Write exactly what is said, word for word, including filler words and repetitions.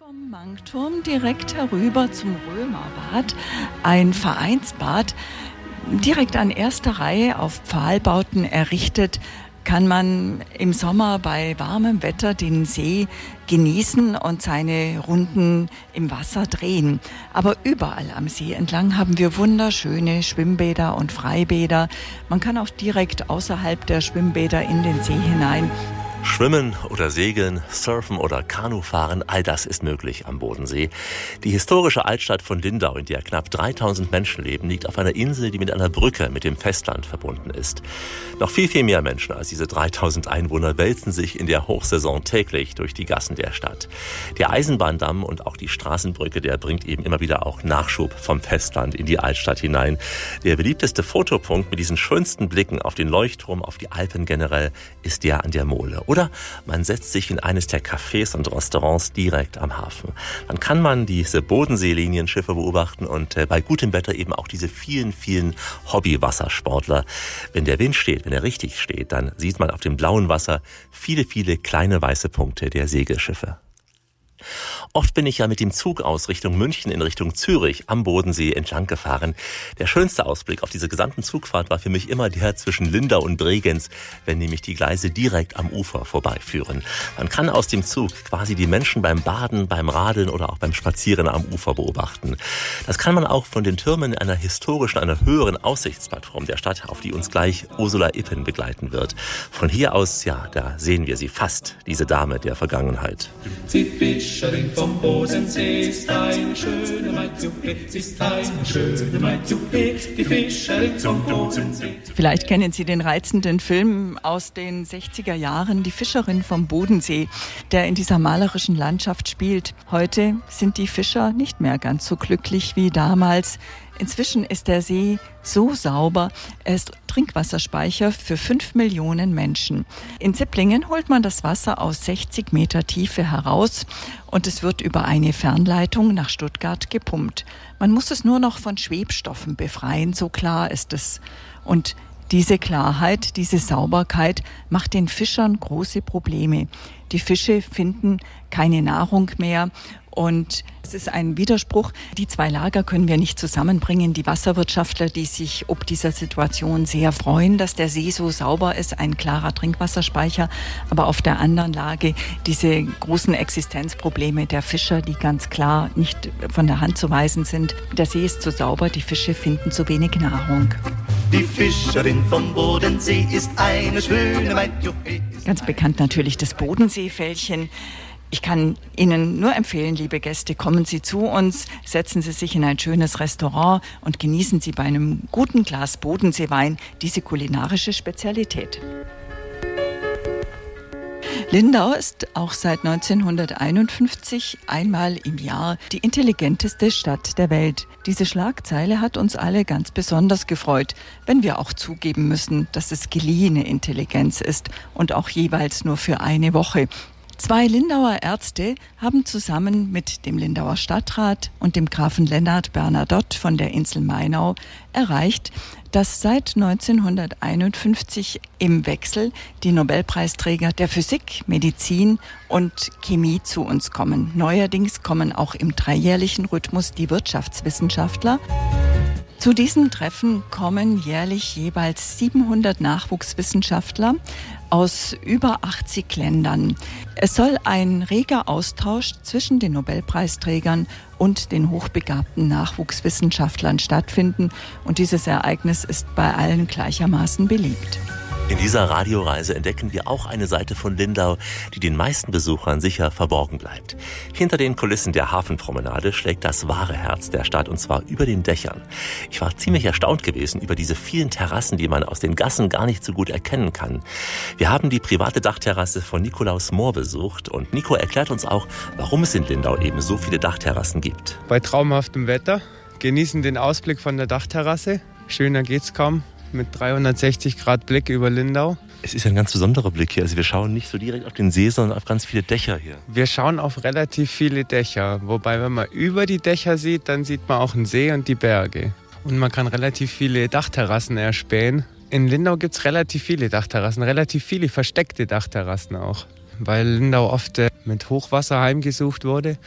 Vom Mangturm direkt herüber zum Römerbad, ein Vereinsbad, direkt an erster Reihe auf Pfahlbauten errichtet, kann man im Sommer bei warmem Wetter den See genießen und seine Runden im Wasser drehen. Aber überall am See entlang haben wir wunderschöne Schwimmbäder und Freibäder. Man kann auch direkt außerhalb der Schwimmbäder in den See hinein. Schwimmen oder Segeln, Surfen oder Kanufahren, all das ist möglich am Bodensee. Die historische Altstadt von Lindau, in der knapp dreitausend Menschen leben, liegt auf einer Insel, die mit einer Brücke mit dem Festland verbunden ist. Noch viel, viel mehr Menschen als diese dreitausend Einwohner wälzen sich in der Hochsaison täglich durch die Gassen der Stadt. Der Eisenbahndamm und auch die Straßenbrücke, der bringt eben immer wieder auch Nachschub vom Festland in die Altstadt hinein. Der beliebteste Fotopunkt mit diesen schönsten Blicken auf den Leuchtturm, auf die Alpen generell, ist der an der Mole. Oder man setzt sich in eines der Cafés und Restaurants direkt am Hafen. Dann kann man diese Bodenseelinienschiffe beobachten und äh, bei gutem Wetter eben auch diese vielen, vielen Hobby-Wassersportler. Wenn der Wind steht, wenn er richtig steht, dann sieht man auf dem blauen Wasser viele, viele kleine weiße Punkte der Segelschiffe. Oft bin ich ja mit dem Zug aus Richtung München in Richtung Zürich am Bodensee entlang gefahren. Der schönste Ausblick auf diese gesamten Zugfahrt war für mich immer der zwischen Lindau und Bregenz, wenn nämlich die Gleise direkt am Ufer vorbeiführen. Man kann aus dem Zug quasi die Menschen beim Baden, beim Radeln oder auch beim Spazieren am Ufer beobachten. Das kann man auch von den Türmen einer historischen, einer höheren Aussichtsplattform der Stadt, auf die uns gleich Ursula Ippen begleiten wird. Von hier aus, ja, da sehen wir sie fast, diese Dame der Vergangenheit. Die Fischerin vom Bodensee ist eine schöne Maid-Juppe, ist eine schöne Maid-Juppe, die Fischerin vom Bodensee. Vielleicht kennen Sie den reizenden Film aus den sechziger Jahren, Die Fischerin vom Bodensee, der in dieser malerischen Landschaft spielt. Heute sind die Fischer nicht mehr ganz so glücklich wie damals. Inzwischen ist der See so sauber, er ist Trinkwasserspeicher für fünf Millionen Menschen. In Zipplingen holt man das Wasser aus sechzig Meter Tiefe heraus und es wird über eine Fernleitung nach Stuttgart gepumpt. Man muss es nur noch von Schwebstoffen befreien, so klar ist es. Und diese Klarheit, diese Sauberkeit macht den Fischern große Probleme. Die Fische finden keine Nahrung mehr. Und es ist ein Widerspruch. Die zwei Lager können wir nicht zusammenbringen. Die Wasserwirtschaftler, die sich ob dieser Situation sehr freuen, dass der See so sauber ist, ein klarer Trinkwasserspeicher. Aber auf der anderen Lage diese großen Existenzprobleme der Fischer, die ganz klar nicht von der Hand zu weisen sind. Der See ist zu sauber, die Fische finden zu wenig Nahrung. Die Fischerin vom Bodensee ist eine schöne Maid. Ganz bekannt natürlich das Bodenseefällchen. Ich kann Ihnen nur empfehlen, liebe Gäste, kommen Sie zu uns, setzen Sie sich in ein schönes Restaurant und genießen Sie bei einem guten Glas Bodenseewein diese kulinarische Spezialität. Lindau ist auch seit neunzehnhunderteinundfünfzig einmal im Jahr die intelligenteste Stadt der Welt. Diese Schlagzeile hat uns alle ganz besonders gefreut, wenn wir auch zugeben müssen, dass es geliehene Intelligenz ist und auch jeweils nur für eine Woche. Zwei Lindauer Ärzte haben zusammen mit dem Lindauer Stadtrat und dem Grafen Lennart Bernadotte von der Insel Mainau erreicht, dass seit neunzehnhunderteinundfünfzig im Wechsel die Nobelpreisträger der Physik, Medizin und Chemie zu uns kommen. Neuerdings kommen auch im dreijährlichen Rhythmus die Wirtschaftswissenschaftler. Zu diesen Treffen kommen jährlich jeweils siebenhundert Nachwuchswissenschaftler aus über achtzig Ländern. Es soll ein reger Austausch zwischen den Nobelpreisträgern und den hochbegabten Nachwuchswissenschaftlern stattfinden und dieses Ereignis ist bei allen gleichermaßen beliebt. In dieser Radioreise entdecken wir auch eine Seite von Lindau, die den meisten Besuchern sicher verborgen bleibt. Hinter den Kulissen der Hafenpromenade schlägt das wahre Herz der Stadt, und zwar über den Dächern. Ich war ziemlich erstaunt gewesen über diese vielen Terrassen, die man aus den Gassen gar nicht so gut erkennen kann. Wir haben die private Dachterrasse von Nikolaus Mohr besucht und Nico erklärt uns auch, warum es in Lindau eben so viele Dachterrassen gibt. Bei traumhaftem Wetter genießen den Ausblick von der Dachterrasse. Schöner geht's kaum. Mit dreihundertsechzig Grad Blick über Lindau. Es ist ein ganz besonderer Blick hier. Also wir schauen nicht so direkt auf den See, sondern auf ganz viele Dächer hier. Wir schauen auf relativ viele Dächer. Wobei, wenn man über die Dächer sieht, dann sieht man auch einen See und die Berge. Und man kann relativ viele Dachterrassen erspähen. In Lindau gibt es relativ viele Dachterrassen, relativ viele versteckte Dachterrassen auch. Weil Lindau oft äh, mit Hochwasser heimgesucht wurde.